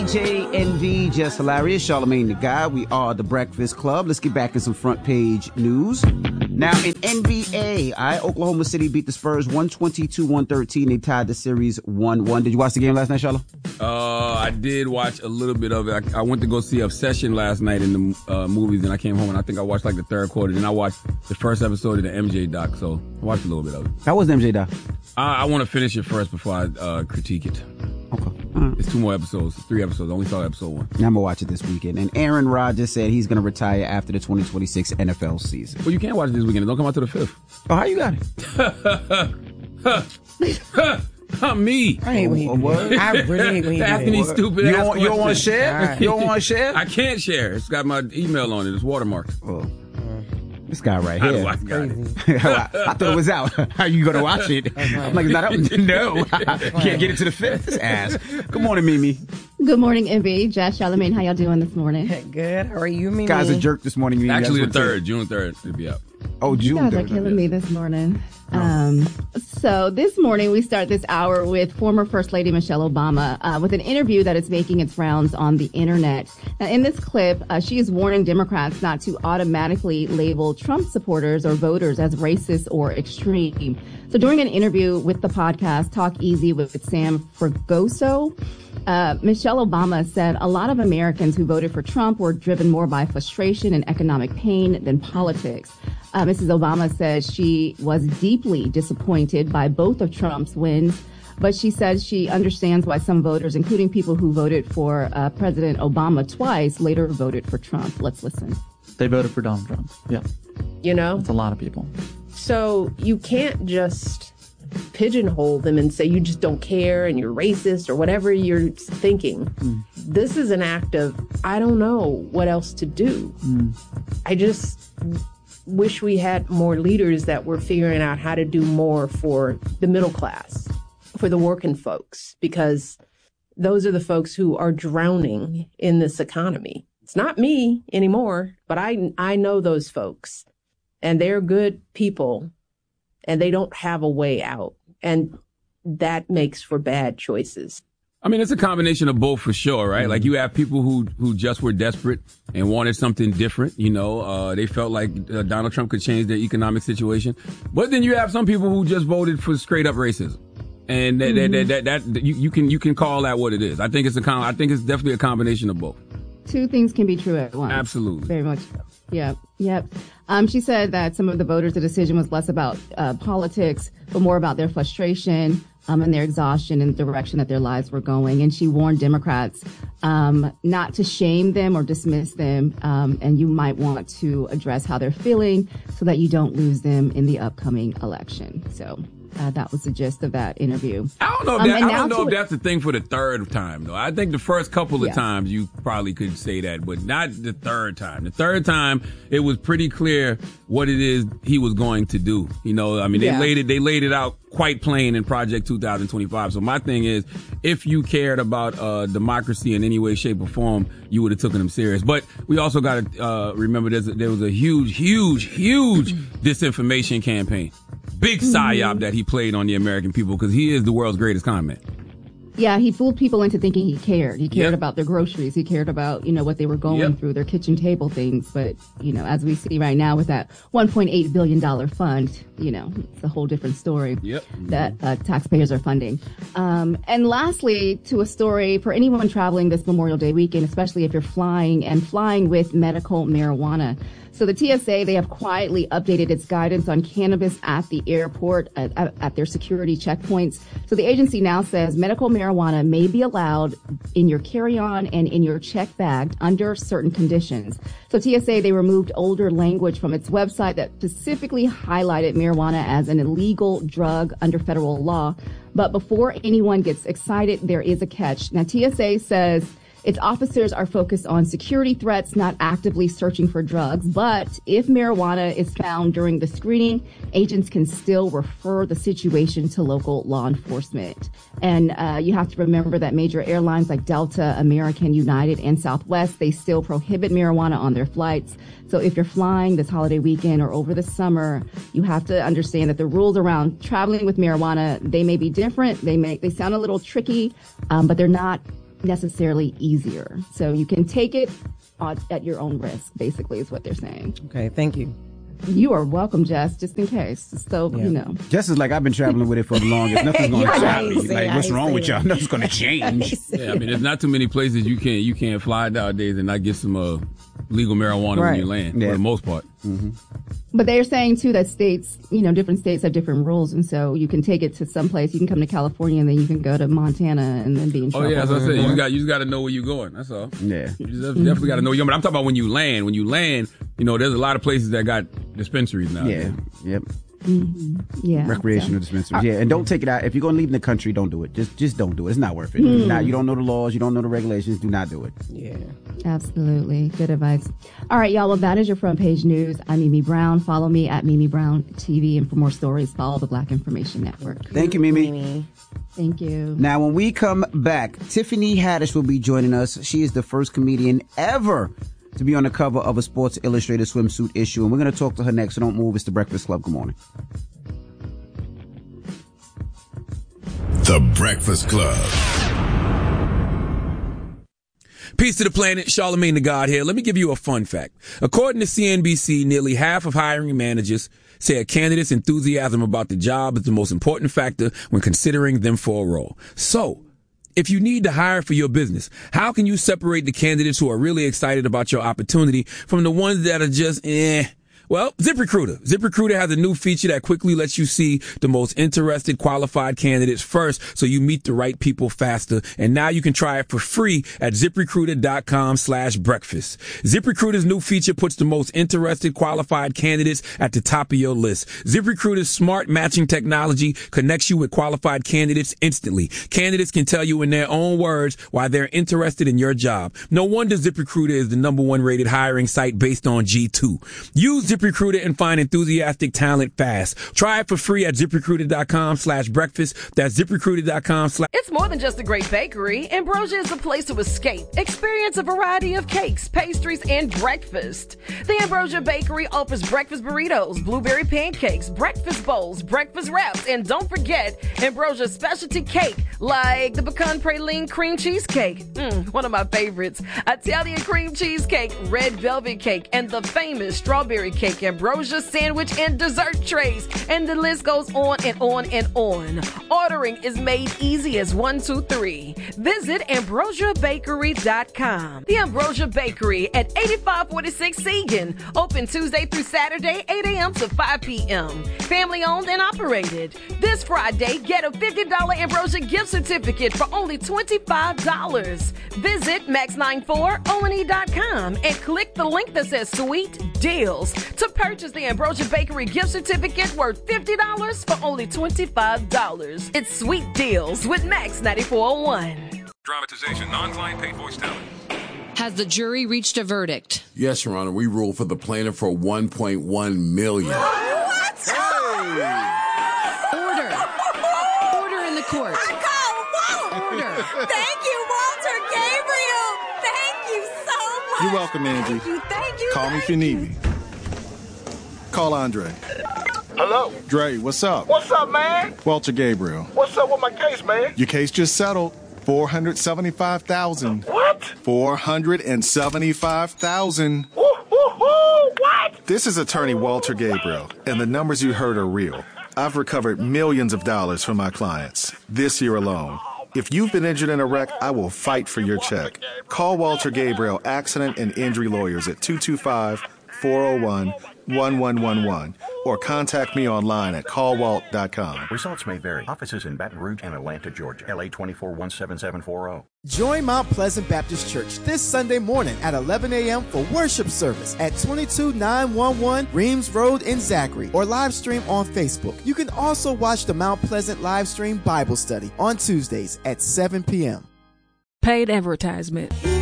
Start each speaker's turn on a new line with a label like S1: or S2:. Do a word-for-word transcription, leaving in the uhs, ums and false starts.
S1: J N V, Just Hilarious, Charlamagne the Guy. We are the Breakfast Club. Let's get back in some front page news. Now, in N B A, I, Oklahoma City beat the Spurs one twenty-two one thirteen. They tied the series one one. Did you watch the game last night, Charla?
S2: Uh, I did watch a little bit of it. I, I went to go see Obsession last night in the uh, movies, and I came home, and I think I watched like the third quarter. Then I watched the first episode of the M J doc, so I watched a little bit of it.
S1: How was the M J doc?
S2: I, I want to finish it first before I uh, critique it.
S1: Okay. Right.
S2: It's two more episodes, three episodes. I only saw episode one.
S1: Now I'm going to watch it this weekend. And Aaron Rodgers said he's going to retire after the twenty twenty-six N F L season.
S2: Well, you can't watch it this weekend. It don't come out to the fifth.
S1: Oh, how you got
S2: it? Not me.
S3: I hate when you do that. I really hate when you do
S2: Asking these stupid
S1: You
S2: ass
S1: don't, you don't want to share?
S3: Right.
S1: You don't want to share?
S2: I can't share. It's got my email on it. It's watermarked.
S1: Oh. This guy right
S2: How
S1: here.
S2: do I got it?
S1: I, I thought it was out. How you going to watch it? I'm like, it's not out. No. Can't get it to the fifth. This ass. Good morning, Mimi.
S4: Good morning, Envy. Josh, Charlamagne, how y'all doing this morning?
S3: Good. How are you, Mimi?
S1: Guy's a jerk this morning, Mimi.
S2: Actually, the third. June third. It'll be out.
S1: Oh, June
S4: you guys
S1: third.
S4: are killing me this morning. Um, so this morning we start this hour with former First Lady Michelle Obama uh, with an interview that is making its rounds on the internet. Now, in this clip, uh, she is warning Democrats not to automatically label Trump supporters or voters as racist or extreme. So during an interview with the podcast Talk Easy with Sam Fragoso, Uh, Michelle Obama said a lot of Americans who voted for Trump were driven more by frustration and economic pain than politics. Uh, Missus Obama said she was deeply disappointed by both of Trump's wins, but she said she understands why some voters, including people who voted for uh, President Obama twice, later voted for Trump. Let's listen.
S5: They voted for Donald Trump. Yeah.
S6: You know?
S5: That's a lot of people.
S6: So you can't just pigeonhole them and say you just don't care and you're racist or whatever you're thinking. Mm. This is an act of, I don't know what else to do. Mm. I just wish we had more leaders that were figuring out how to do more for the middle class, for the working folks, because those are the folks who are drowning in this economy. It's not me anymore, but I, I know those folks, and they're good people. And they don't have a way out. And that makes for bad choices.
S2: I mean, it's a combination of both for sure, right? Mm-hmm. Like you have people who, who just were desperate and wanted something different. You know, uh, they felt like uh, Donald Trump could change their economic situation. But then you have some people who just voted for straight up racism. And that, mm-hmm. that, that, that, that you, you can, you can call that what it is. I think it's a com- I think it's definitely a combination of both.
S4: Two things can be true at once.
S2: Absolutely.
S4: Very much so. Yep. Yep. Um, she said that some of the voters, the decision was less about uh, politics, but more about their frustration um, and their exhaustion and the direction that their lives were going. And she warned Democrats um, not to shame them or dismiss them. Um, and you might want to address how they're feeling so that you don't lose them in the upcoming election. So Uh, that was the gist of that interview.
S2: I don't know if,
S4: um,
S2: that, I don't know
S4: to,
S2: if that's the thing for the third time, though. I think the first couple of yeah. times you probably could say that, but not the third time. The third time, it was pretty clear what it is he was going to do. You know, I mean, they yeah. laid it, they laid it out quite plain in Project two thousand twenty-five. So my thing is, if you cared about uh, democracy in any way, shape, or form, you would have taken him serious. But we also got to uh, remember there's a, there was a huge, huge, huge disinformation campaign. Big psyop mm-hmm. that he played on the American people because he is the world's greatest con man.
S4: Yeah, he fooled people into thinking he cared. He cared
S2: yep.
S4: about their groceries. He cared about, you know, what they were going
S2: yep.
S4: through, their kitchen table things. But, you know, as we see right now with that one point eight billion dollars fund, you know, it's a whole different story
S2: yep.
S4: that uh, taxpayers are funding. Um, and lastly, to a story for anyone traveling this Memorial Day weekend, especially if you're flying and flying with medical marijuana. So the T S A, they have quietly updated its guidance on cannabis at the airport, at, at, at their security checkpoints. So the agency now says medical marijuana may be allowed in your carry-on and in your check bag under certain conditions. So T S A, they removed older language from its website that specifically highlighted marijuana as an illegal drug under federal law. But before anyone gets excited, there is a catch. Now, T S A says its officers are focused on security threats, not actively searching for drugs. But if marijuana is found during the screening, agents can still refer the situation to local law enforcement. And uh, you have to remember that major airlines like Delta, American, United, and Southwest, they still prohibit marijuana on their flights. So if you're flying this holiday weekend or over the summer, you have to understand that the rules around traveling with marijuana, they may be different. They may they sound a little tricky, um, but they're not necessarily easier. So you can take it on, at your own risk, basically, is what they're saying.
S3: Okay, thank you.
S4: You are welcome, Jess, just in case. So, yeah. you know.
S1: Jess is like, I've been traveling with it for the longest. Nothing's going to stop me.
S3: Say,
S1: Like, what's wrong with y'all? Nothing's going to change.
S2: Yeah, I mean, there's not too many places you can't you can't fly nowadays and not get some uh, legal marijuana
S3: right.
S2: when you land,
S1: yeah.
S2: for the most part.
S1: Mm-hmm.
S4: But they're saying, too, that states, you know, different states have different rules. And so you can take it to some place. You can come to California and then you can go to Montana and then be in trouble.
S2: Oh, yeah, as I said, you got you just got to know where you're going. That's all.
S1: Yeah.
S2: You just definitely mm-hmm. got to know. But I'm talking about when you land. When you land, you know, there's a lot of places that got dispensaries now.
S1: Yeah. Yep.
S4: Mm-hmm. Yeah.
S1: Recreational so. dispensaries. Yeah. And don't take it out. If you're going to leave in the country, don't do it. Just just don't do it. It's not worth it. Mm. Now, you don't know the laws. You don't know the regulations. Do not do it.
S3: Yeah.
S4: Absolutely. Good advice. All right, y'all. Well, that is your front page news. I'm Mimi Brown. Follow me at Mimi Brown T V. And for more stories, follow the Black Information Network.
S1: Thank you, Mimi.
S3: Mimi.
S4: Thank you.
S1: Now, when we come back, Tiffany Haddish will be joining us. She is the first comedian ever to be on the cover of a Sports Illustrated swimsuit issue. And we're going to talk to her next, so don't move. It's The Breakfast Club. Good morning.
S7: The Breakfast Club.
S2: Peace to the planet, Charlamagne the God here. Let me give you a fun fact. According to C N B C, nearly half of hiring managers say a candidate's enthusiasm about the job is the most important factor when considering them for a role. So, if you need to hire for your business, how can you separate the candidates who are really excited about your opportunity from the ones that are just eh? Well, ZipRecruiter. ZipRecruiter has a new feature that quickly lets you see the most interested qualified candidates first so you meet the right people faster. And now you can try it for free at ZipRecruiter.com slash breakfast. ZipRecruiter's new feature puts the most interested qualified candidates at the top of your list. ZipRecruiter's smart matching technology connects you with qualified candidates instantly. Candidates can tell you in their own words why they're interested in your job. No wonder ZipRecruiter is the number one rated hiring site based on G two. Use ZipRecruiter ZipRecruiter and find enthusiastic talent fast. Try it for free at ZipRecruiter.com slash breakfast. That's ZipRecruiter.com slash.
S8: It's more than just a great bakery. Ambrosia is a place to escape. Experience a variety of cakes, pastries, and breakfast. The Ambrosia Bakery offers breakfast burritos, blueberry pancakes, breakfast bowls, breakfast wraps, and don't forget Ambrosia's specialty cake, like the pecan praline cream cheesecake. Mm, one of my favorites. Italian cream cheesecake, red velvet cake, and the famous strawberry cake. Ambrosia sandwich and dessert trays, and the list goes on and on and on. Ordering is made easy as one, two, three. Visit ambrosia bakery dot com. The Ambrosia Bakery at eighty-five forty-six Segan. Open Tuesday through Saturday, eight a.m. to five p.m. Family owned and operated. This Friday, get a fifty dollars Ambrosia gift certificate for only twenty-five dollars. Visit max ninety-four O N E dot com and click the link that says Sweet Deals to purchase the Ambrosia Bakery gift certificate worth fifty dollars for only twenty-five dollars. It's Sweet Deals with Max ninety-four oh one.
S9: Dramatization, non-client paid voice talent.
S10: Has the jury reached a verdict?
S7: Yes, Your Honor. We ruled for the plaintiff for one point one million dollars.
S10: What? Hey! Order. Order in the court. Order.
S11: Thank you, Walter Gabriel. Thank you so much.
S12: You're welcome, Angie.
S11: Thank you. Thank you.
S12: Call
S11: thank
S12: me if you need me. Call Andre.
S13: Hello?
S12: Dre, what's up?
S13: What's up, man?
S12: Walter Gabriel.
S13: What's up with my case, man?
S12: Your case just settled. four hundred seventy-five thousand dollars.
S13: What?
S12: four hundred seventy-five thousand dollars.
S13: Woo, woo, woo, what?
S12: This is attorney Walter Gabriel, and the numbers you heard are real. I've recovered millions of dollars from my clients this year alone. If you've been injured in a wreck, I will fight for your check. Call Walter Gabriel Accident and Injury Lawyers at two two five, four oh one, one one one one or contact me online at call walt dot com.
S14: Results may vary. Offices in Baton Rouge and Atlanta, Georgia. L A twenty-four one seven seven four zero.
S15: Join Mount Pleasant Baptist Church this Sunday morning at eleven a.m. for worship service at twenty-two nine one one Reams Road in Zachary, or live stream on Facebook. You can also watch the Mount Pleasant live stream Bible study on Tuesdays at seven p.m.
S16: Paid advertisement.